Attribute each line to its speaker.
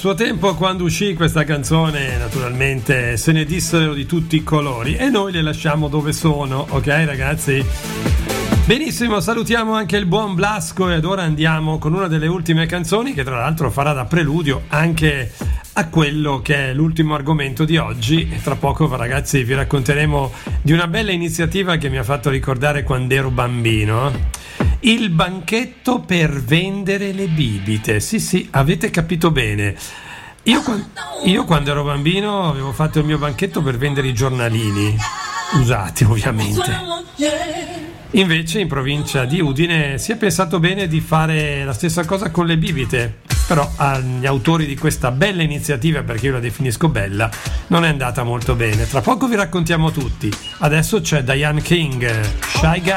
Speaker 1: suo tempo, quando uscì questa canzone, naturalmente se ne dissero di tutti i colori e noi le lasciamo dove sono, ok ragazzi? Benissimo, salutiamo anche il buon Blasco ed ora andiamo con una delle ultime canzoni che tra l'altro farà da preludio anche a quello che è l'ultimo argomento di oggi. E tra poco ragazzi vi racconteremo di una bella iniziativa che mi ha fatto ricordare quando ero bambino. Il banchetto per vendere le bibite. Sì, avete capito bene. Io quando ero bambino avevo fatto il mio banchetto per vendere i giornalini, usati ovviamente. Invece in provincia di Udine si è pensato bene di fare la stessa cosa con le bibite, però agli autori di questa bella iniziativa, perché io la definisco bella, non è andata molto bene. Tra poco vi raccontiamo tutti. Adesso c'è Diane King, Shy Guy.